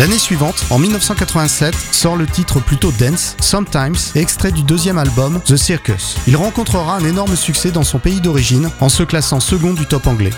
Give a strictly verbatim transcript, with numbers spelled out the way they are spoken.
L'année suivante, en dix-neuf cent quatre-vingt-sept, sort le titre plutôt dance, Sometimes, extrait du deuxième album, The Circus. Il rencontrera un énorme succès dans son pays d'origine, en se classant second du top anglais.